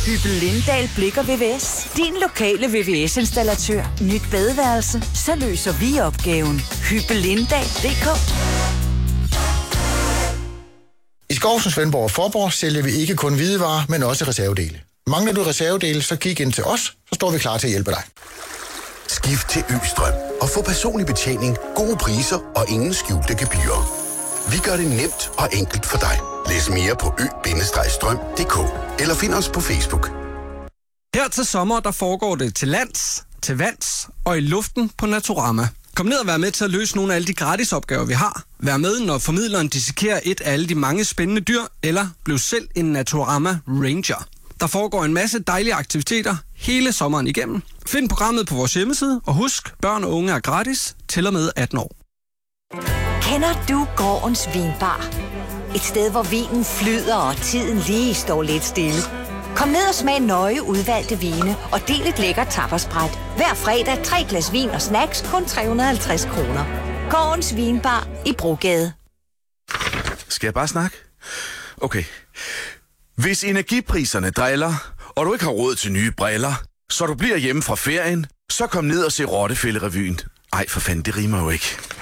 Hyppel Lindahl Blikker VVS. Din lokale VVS-installatør. Nyt badeværelse. Så løser vi opgaven. Hyppellindahl.dk. I Skovsen, Svendborg og Forborg sælger vi ikke kun hvidevarer, men også reservedele. Mangler du reservedele, så kig ind til os, så står vi klar til at hjælpe dig. Skift til Østrøm og få personlig betjening, gode priser og ingen skjulte gebyrer. Vi gør det nemt og enkelt for dig. Læs mere på ø-strøm.dk eller find os på Facebook. Her til sommer, der foregår det til lands, til vands og i luften på Naturama. Kom ned og vær med til at løse nogle af alle de gratisopgaver, vi har. Vær med, når formidleren dissekerer et af alle de mange spændende dyr, eller bliv selv en Naturama Ranger. Der foregår en masse dejlige aktiviteter hele sommeren igennem. Find programmet på vores hjemmeside, og husk, børn og unge er gratis til og med 18 år. Kender du gårdens vinbar? Et sted, hvor vinen flyder, og tiden lige står lidt stille. Kom ned og smag nøje udvalgte vine, og del et lækkert tapasbræt. Hver fredag 3 glas vin og snacks, kun 350 kroner. Gårdens vinbar i Brogade. Skal jeg bare snakke? Okay. Hvis energipriserne driller, og du ikke har råd til nye briller, så du bliver hjemme fra ferien, så kom ned og se Rottefællerevyen. Ej, for fanden, det rimer jo ikke.